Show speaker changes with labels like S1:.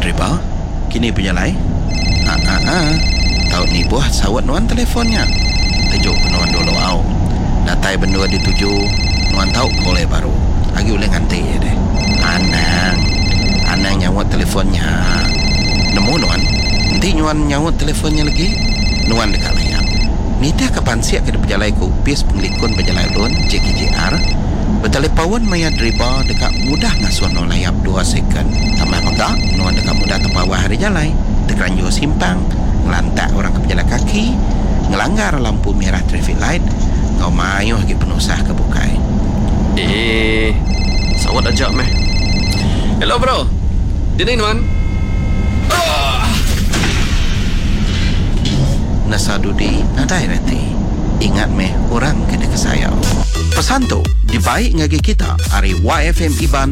S1: driba, kini penjalai. Tahu ni buah sawat nuan telefonnya. Tujuk nuan dulu au. Datai bendua dituju, nuan tahu boleh baru. Agi boleh nganti ya deh. Anang nyawat telefonnya. Nemu nuan, nanti nuan nyawat telefonnya lagi. Nuan dekat layar. Nita kapan siap ke penjalai ku upis penglikun penjalai lun JKJR. Bertelepawan maya driba dekat mudah ngasuh no layap 2 second. Tambah maka nuan dekat mudah terpawah hari jalai. Terkeranjur simpang, ngelantak orang ke pejalan kaki, ngelanggar lampu merah traffic light, ngau mayuh lagi penusah ke bukai.
S2: Sawat ajak meh. Hello bro. Dini nuan.
S1: Nasadudi nadai reti. Ingat meh orang kena kesayang. Pesan tu dibaik ngagi kita hari YFM Iban